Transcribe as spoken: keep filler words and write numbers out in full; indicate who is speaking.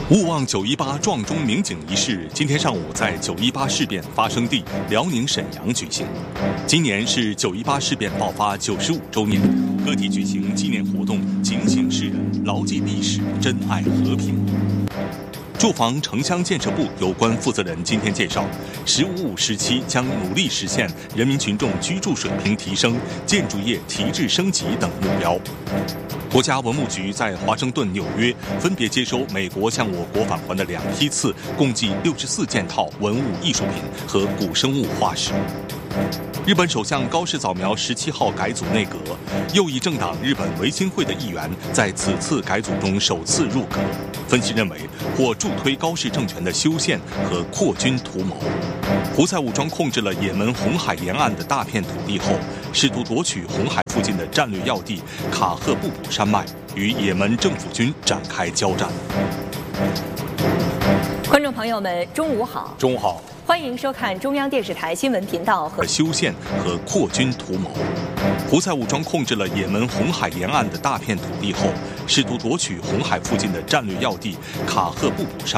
Speaker 1: 勿忘九一八撞钟鸣警仪式今天上午在九一八事变发生地辽宁沈阳举行。今年是九一八事变爆发九十五周年，各地举行纪念活动，警醒世人，牢记历史，珍爱和平。住房城乡建设部有关负责人今天介绍，十五五时期将努力实现人民群众居住水平提升、建筑业提质升级等目标。国家文物局在华盛顿、纽约分别接收美国向我国返还的两批次，共计六十四件套文物艺术品和古生物化石。日本首相高市早苗十七号改组内阁，右翼政党日本维新会的议员在此次改组中首次入阁。分析认为，或助推高市政权的修宪和扩军图谋。胡塞武装控制了也门红海沿岸的大片土地后，试图夺取红海附近的战略要地卡赫布卜山脉，与也门政府军展开交战。
Speaker 2: 观众朋友们，中午好！
Speaker 1: 中午好。
Speaker 2: 欢迎收看中央电视台新闻频道和
Speaker 1: 修宪和扩军图谋。胡塞武装控制了也门红海沿岸的大片土地后，试图夺取红海附近的战略要地卡赫布卜山